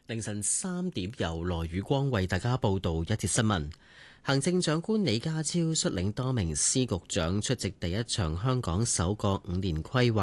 凌晨3點，由羅宇光為大家報道一節新聞。行政長官李家超率領多名司局長出席第一場香港首個5年規劃